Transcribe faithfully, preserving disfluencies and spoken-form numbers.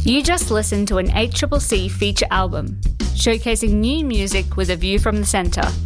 You just listened to an H C C C feature album, showcasing new music with a view from the centre.